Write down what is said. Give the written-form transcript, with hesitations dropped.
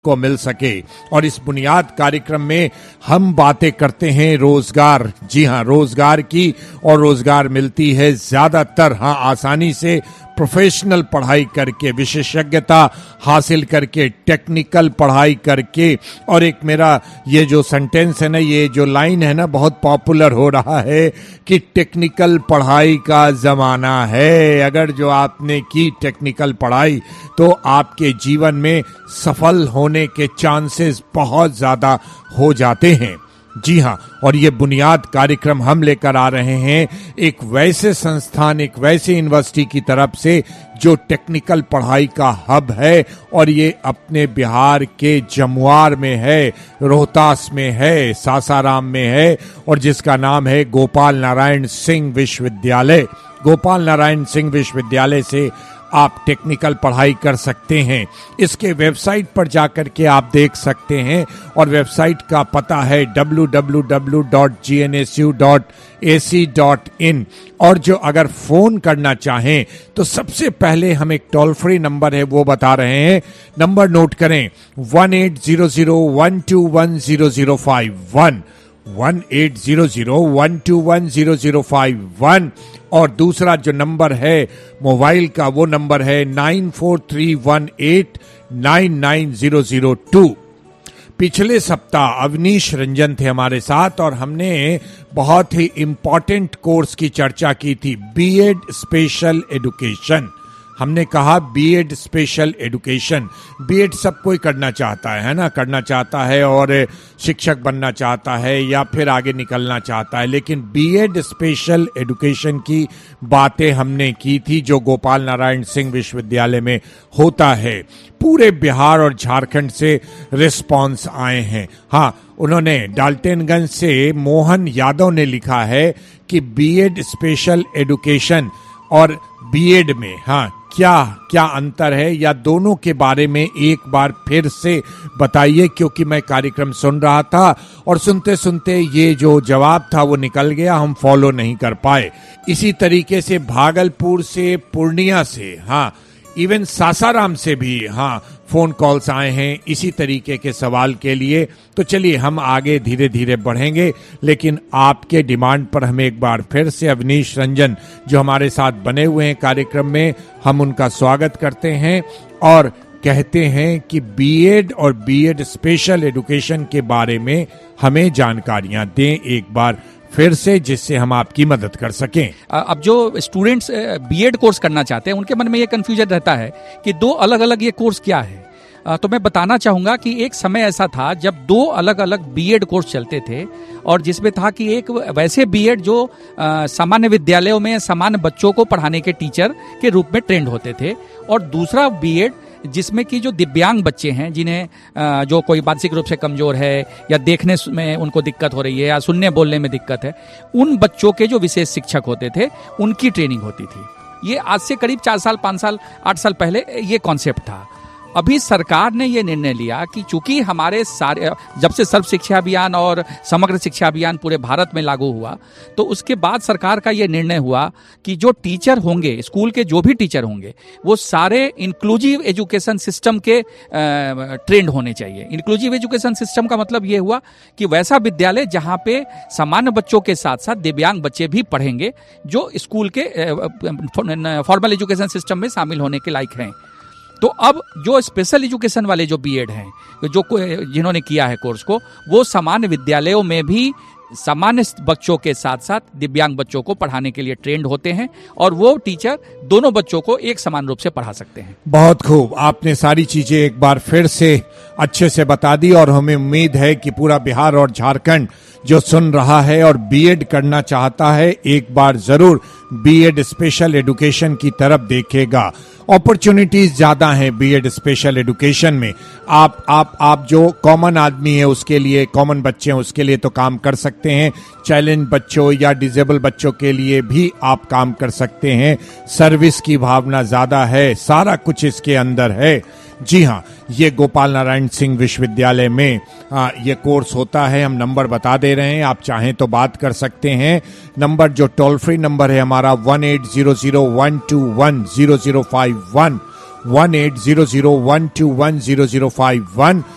को मिल सके। और इस बुनियाद कार्यक्रम में हम बातें करते हैं रोजगार, जी हाँ, रोजगार की, और रोजगार मिलती है ज्यादातर आसानी से प्रोफेशनल पढ़ाई करके, विशेषज्ञता हासिल करके, टेक्निकल पढ़ाई करके। और एक मेरा ये जो सेंटेंस है ना, ये जो लाइन है ना, बहुत पॉपुलर हो रहा है कि टेक्निकल पढ़ाई का जमाना है। अगर जो आपने की टेक्निकल पढ़ाई तो आपके जीवन में सफल होने के चांसेस बहुत ज्यादा हो जाते हैं। जी हाँ, और ये बुनियाद कार्यक्रम हम लेकर आ रहे हैं एक वैसे संस्थान, एक वैसे यूनिवर्सिटी की तरफ से जो टेक्निकल पढ़ाई का हब है, और ये अपने बिहार के जमुआर में है, रोहतास में है, सासाराम में है, और जिसका नाम है गोपाल नारायण सिंह विश्वविद्यालय। गोपाल नारायण सिंह विश्वविद्यालय से आप टेक्निकल पढ़ाई कर सकते हैं। इसके वेबसाइट पर जाकर के आप देख सकते हैं, और वेबसाइट का पता है www.gnsu.ac.in। और जो अगर फोन करना चाहें तो सबसे पहले हम एक टोल फ्री नंबर है वो बता रहे हैं, नंबर नोट करें, 1800121005 1800121005। और दूसरा जो नंबर है मोबाइल का, वो नंबर है 9431899002। पिछले सप्ताह अवनीश रंजन थे हमारे साथ, और हमने बहुत ही इंपॉर्टेंट कोर्स की चर्चा की थी, बीएड स्पेशल एजुकेशन। हमने कहा बीएड स्पेशल एजुकेशन, बीएड सब कोई करना चाहता है ना, करना चाहता है और शिक्षक बनना चाहता है या फिर आगे निकलना चाहता है, लेकिन बीएड स्पेशल एजुकेशन की बातें हमने की थी जो गोपाल नारायण सिंह विश्वविद्यालय में होता है। पूरे बिहार और झारखंड से रिस्पांस आए हैं। हाँ, उन्होंने डाल्टनगंज से मोहन यादव ने लिखा है कि बीएड स्पेशल एजुकेशन और बीएड में क्या क्या अंतर है, या दोनों के बारे में एक बार फिर से बताइए, क्योंकि मैं कार्यक्रम सुन रहा था और सुनते सुनते ये जो जवाब था वो निकल गया, हम फॉलो नहीं कर पाए। इसी तरीके से भागलपुर से, पूर्णिया से, इवन सासाराम से भी फोन कॉल्स आए हैं इसी तरीके के सवाल के लिए। तो चलिए हम आगे धीरे धीरे बढ़ेंगे, लेकिन आपके डिमांड पर हम एक बार फिर से अवनीश रंजन जो हमारे साथ बने हुए हैं कार्यक्रम में, हम उनका स्वागत करते हैं और कहते हैं कि बीएड और बीएड स्पेशल एजुकेशन के बारे में हमें जानकारियां दें एक बार फिर से, जिससे हम आपकी मदद कर सकें। अब जो स्टूडेंट्स बीएड कोर्स करना चाहते हैं उनके मन में ये कंफ्यूजन रहता है कि दो अलग अलग ये कोर्स क्या है। तो मैं बताना चाहूँगा कि एक समय ऐसा था जब दो अलग अलग बीएड कोर्स चलते थे, और जिसमें था कि एक वैसे बीएड जो सामान्य विद्यालयों में सामान्य बच्चों को पढ़ाने के टीचर के रूप में ट्रेंड होते थे, और दूसरा बीएड जिसमें कि जो दिव्यांग बच्चे हैं, जिन्हें जो कोई मानसिक रूप से कमजोर है या देखने में उनको दिक्कत हो रही है या सुनने बोलने में दिक्कत है, उन बच्चों के जो विशेष शिक्षक होते थे उनकी ट्रेनिंग होती थी। ये आज से करीब 4 साल, 5 साल, 8 साल पहले ये कॉन्सेप्ट था। अभी सरकार ने ये निर्णय लिया कि चूंकि हमारे सारे, जब से सर्व शिक्षा अभियान और समग्र शिक्षा अभियान पूरे भारत में लागू हुआ, तो उसके बाद सरकार का ये निर्णय हुआ कि जो टीचर होंगे, स्कूल के जो भी टीचर होंगे, वो सारे इंक्लूसिव एजुकेशन सिस्टम के ट्रेंड होने चाहिए। इंक्लूसिव एजुकेशन सिस्टम का मतलब ये हुआ कि वैसा विद्यालय जहाँ पे सामान्य बच्चों के साथ साथ दिव्यांग बच्चे भी पढ़ेंगे, जो स्कूल के फॉर्मल एजुकेशन सिस्टम में शामिल होने के लायक हैं। तो अब जो स्पेशल एजुकेशन वाले जो बीएड हैं, जो जिन्होंने किया है कोर्स को, वो सामान्य विद्यालयों में भी सामान्य बच्चों के साथ साथ दिव्यांग बच्चों को पढ़ाने के लिए ट्रेंड होते हैं, और वो टीचर दोनों बच्चों को एक समान रूप से पढ़ा सकते हैं। बहुत खूब, आपने सारी चीजें एक बार फिर से अच्छे से बता दी, और हमें उम्मीद है कि पूरा बिहार और झारखंड जो सुन रहा है और बीएड करना चाहता है, एक बार जरूर बीएड स्पेशल एजुकेशन की तरफ देखेगा। अपॉर्चुनिटीज ज्यादा हैं बीएड स्पेशल एजुकेशन में। आप जो कॉमन आदमी है उसके लिए, कॉमन बच्चे हैं उसके लिए तो काम कर सकते हैं, चैलेंज बच्चों या डिसेबल बच्चों के लिए भी आप काम कर सकते हैं। सर्विस की भावना ज्यादा है, सारा कुछ इसके अंदर है। जी हाँ, ये गोपाल नारायण सिंह विश्वविद्यालय में ये कोर्स होता है। हम नंबर बता दे रहे हैं, आप चाहें तो बात कर सकते हैं। नंबर जो टोल फ्री नंबर है हमारा 1800121005 1800121005